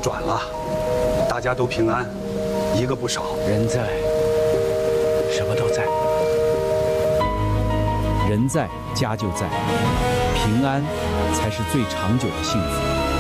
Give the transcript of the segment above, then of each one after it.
转了，大家都平安，一个不少。 人在，什么都在。人在，家就在，平安才是最长久的幸福。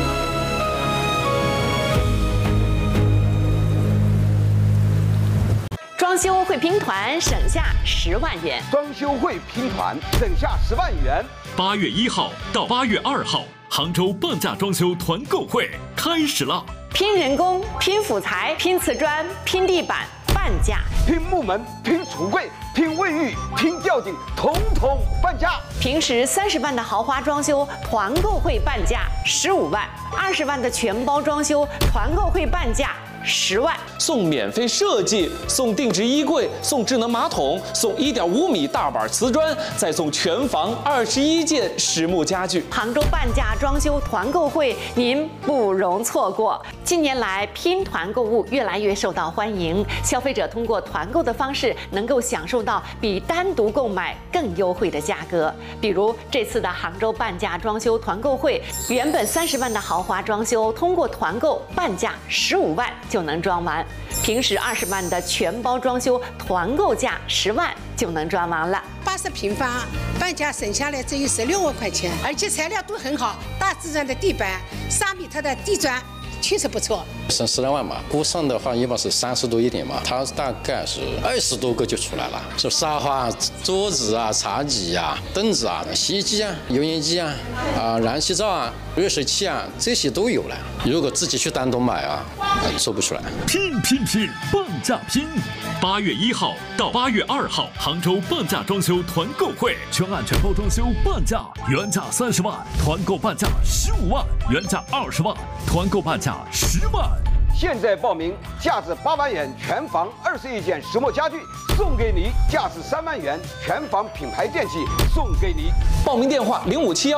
装修会拼团省下10万元， 装修会拼团省下10万元。 8月1号到8月2号，杭州半价装修团购会开始了。 拼人工、拼辅材、拼瓷砖、拼地板，半价； 拼木门、拼橱柜、拼卫浴、拼吊顶，统统半价。 平时30万的豪华装修团购会半价15万，20万的全包装修团购会半价10万， 送免费设计，送定制衣柜，送智能马桶，送1.5米大板瓷砖，再送全房21件实木家具。 杭州半价装修团购会，您不容错过。近年来，拼团购物越来越受到欢迎，消费者通过团购的方式，能够享受到比单独购买更优惠的价格。比如这次的杭州半价装修团购会，原本30万的豪华装修，通过团购半价15万就能装完；平时20万的全包装修，团购价10万就能装完了。 80平方，半价省下来只有16万块钱，而且材料都很好，大自然的地板，3米的地砖。确实不错， 省10来万嘛。估算的话，一般是30多一点嘛，它大概是20多个就出来了。是沙发、桌子啊、茶几啊、凳子啊、洗衣机啊、油烟机啊、燃气灶啊、热水器啊，这些都有了。如果自己去单独买啊，做不出来。 拼，半价拼！8月1号到8月2号，杭州半价装修团购会，全案全包装修半价，原价30万，团购半价15万，原价20万，团购半价10万。 现在报名，价值8万元全房21件实木家具送给你，价值3万元全房品牌电器送给你。 报名电话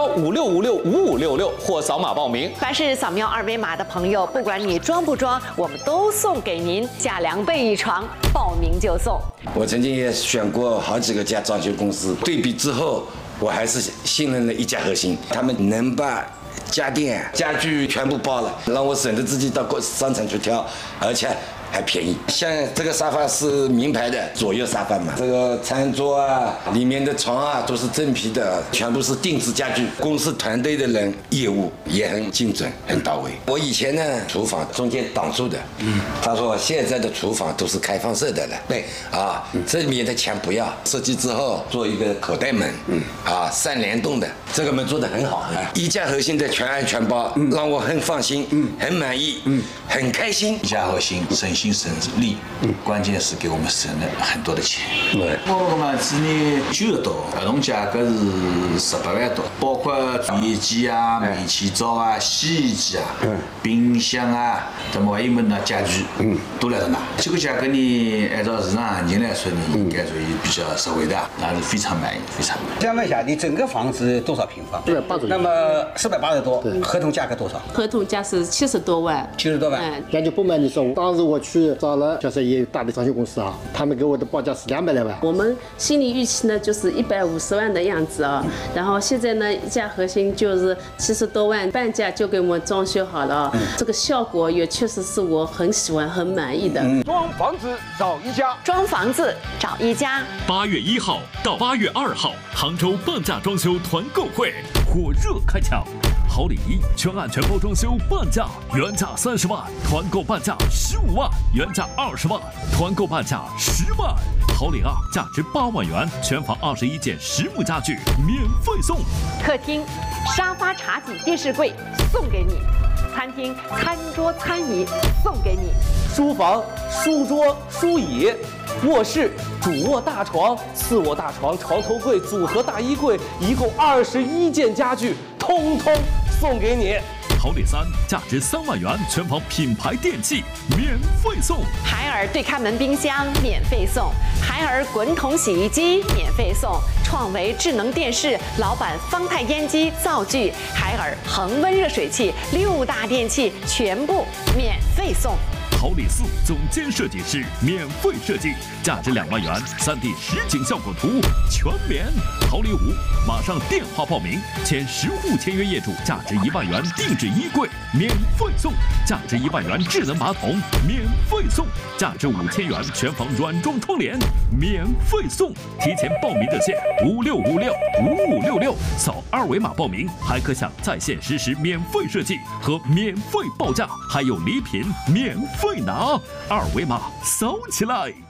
057156565566或扫码报名。 凡是扫描2维码的朋友，不管你装不装，我们都送给您价2倍一床，报名就送。 我曾经也选过好几个家装修公司，对比之后，我还是信任了一家核心，他们能把家电、家具全部包了，让我省得自己到商场去挑，而且还便宜。像这个沙发是名牌的左右沙发嘛，这个餐桌啊，里面的床啊都是真皮的，全部是定制家具。公司团队的人业务也很精准，很到位。我以前呢，厨房中间挡住的，他说现在的厨房都是开放式的了，对啊，这里面的墙不要，设计之后做一个口袋门，3联动的，这个门做得很好，一家核心的全案全包，让我很放心，很满意，很开心。 一家核心省心省力，关键是给我们省了很多的钱。我们今年9月多，合同价格是18万多，包括电机啊、煤气灶啊、洗衣机啊、冰箱啊，那么还有么那家具，都来到那。这个价格呢，按照市场行情来说呢，应该属于比较实惠的，那是非常满意，非常满意。 想问一下，你整个房子多少平方 ？480。 那么480多，合同价格多少？ 合同价是70多万。 70多万。 那就不瞒你说，当时我去找了，就是也有大的装修公司啊，他们给我的报价是200来万。 我们心理预期呢就是150万的样子啊，然后现在呢一家核心就是70多万，半价就给我们装修好了，这个效果也确实是我很喜欢、很满意的。 装房子找一家， 装房子找一家。 8月1号到8月2号，杭州半价装修团购会火热开抢。好礼全案全包装修半价，原价30万，团购半价15万，原价20万，团购半价10万。好礼2，价值8万元，全房21件实木家具免费送。 客厅沙发、茶几、电视柜送给你；餐厅餐桌、餐椅送给你； 书房书桌、书椅；卧室主卧大床、次卧大床、床头柜、组合大衣柜，一共21件家具，通通送给你。 好礼3，价值3万元，全房品牌电器免费送。 海尔对开门冰箱免费送，海尔滚筒洗衣机免费送，创维智能电视、老板方太烟机、灶具，海尔恒温热水器，6大电器全部免费送。 豪礼寺总监设计师免费设计，价值2万元，3D 实景效果图全免。豪礼5马上电话报名，前10户签约业主价值1万元定制衣柜免费送，价值1万元智能马桶免费送，价值5000元全房软装窗帘免费送。提前报名热线56565566，扫2维码报名，还可享在线实时免费设计和免费报价，还有礼品免费拿，2维码扫起来。